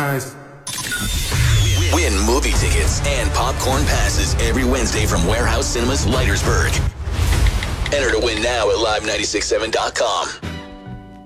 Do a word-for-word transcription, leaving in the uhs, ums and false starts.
Nice. Win movie tickets and popcorn passes every Wednesday from Warehouse Cinemas, Leitersburg. Enter to win now at live nine six seven dot com.